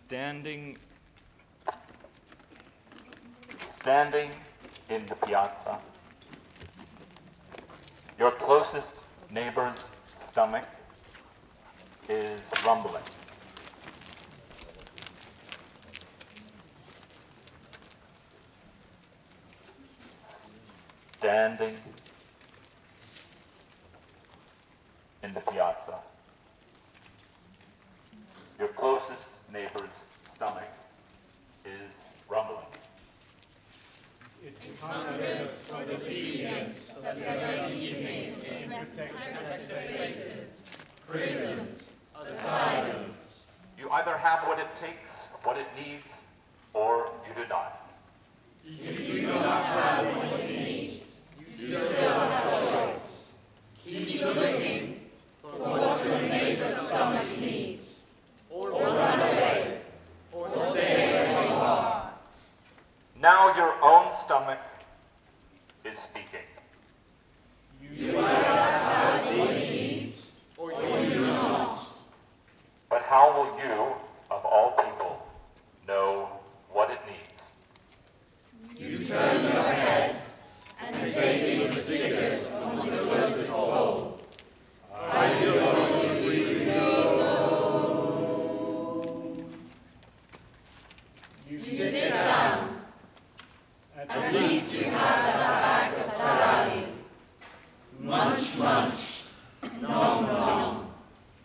Standing in the piazza, your closest neighbor's stomach is rumbling. Standing in the piazza, your closest neighbor's stomach is rumbling. It hungers for the deviants that are keeping in protected spaces, prisons, asylums. You either have what it takes, what it needs, or you do not. If you do not have what it needs, you still have a choice. Keep looking for what your neighbor's stomach needs, or run away, or stay where you are. Now your own stomach is speaking.